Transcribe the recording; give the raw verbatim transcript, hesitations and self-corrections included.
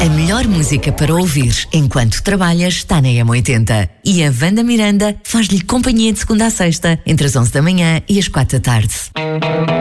A melhor música para ouvir enquanto trabalhas está na M oitenta. E a Wanda Miranda faz-lhe companhia de segunda a sexta, entre as onze da manhã e as quatro da tarde.